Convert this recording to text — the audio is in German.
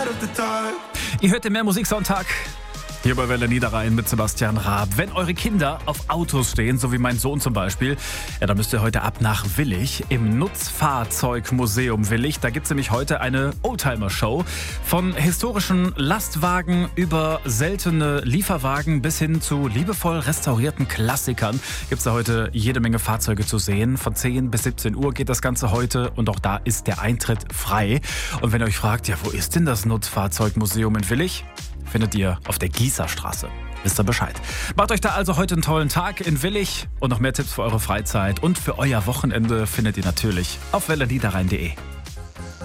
Ihr hört den Mehr-Musik-Sonntag hier bei Welle Niederrhein mit Sebastian Raab. Wenn eure Kinder auf Autos stehen, so wie mein Sohn zum Beispiel, ja, dann müsst ihr heute ab nach Willich im Nutzfahrzeugmuseum Willich. Da gibt es nämlich heute eine Oldtimer-Show. Von historischen Lastwagen über seltene Lieferwagen bis hin zu liebevoll restaurierten Klassikern gibt es da heute jede Menge Fahrzeuge zu sehen. Von 10 bis 17 Uhr geht das Ganze heute und auch da ist der Eintritt frei. Und wenn ihr euch fragt, ja, wo ist denn das Nutzfahrzeugmuseum in Willich? Findet ihr auf der Gießerstraße. Wisst ihr Bescheid. Macht euch da also heute einen tollen Tag in Willich und noch mehr Tipps für eure Freizeit und für euer Wochenende findet ihr natürlich auf welleniederrhein.de.